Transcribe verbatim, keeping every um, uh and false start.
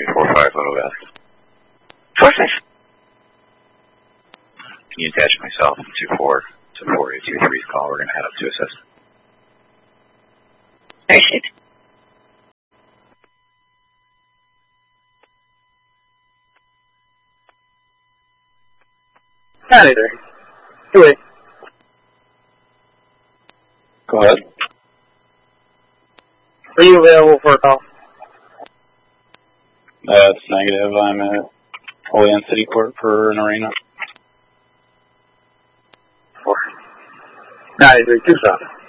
two four five, Little West. four six. Can you attach myself to four to four eight two three's call? We're going to head up to assist. Appreciate it. Not either. Do it. Go ahead. Are you available for a call? That's negative. I'm at Holy Land City Court for an arena. Four. Not either. Two seven.